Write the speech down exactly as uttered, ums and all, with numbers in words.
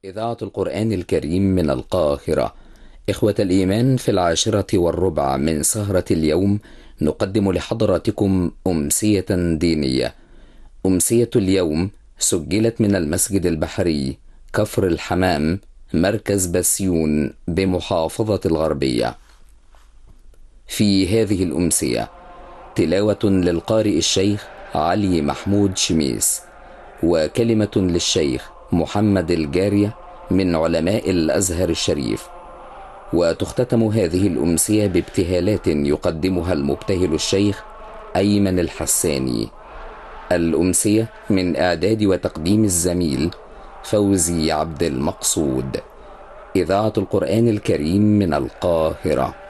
إذاعة القرآن الكريم من القاهرة. إخوة الإيمان، في العاشرة والربع من سهرة اليوم نقدم لحضراتكم أمسية دينية. أمسية اليوم سجلت من المسجد البحري كفر الحمام، مركز بسيون بمحافظة الغربية. في هذه الأمسية تلاوة للقارئ الشيخ علي محمود شميس، وكلمة للشيخ محمد الجارية من علماء الأزهر الشريف. وتختتم هذه الأمسية بابتهالات يقدمها المبتهل الشيخ أيمن الحساني. الأمسية من إعداد وتقديم الزميل فوزي عبد المقصود. إذاعة القرآن الكريم من القاهرة.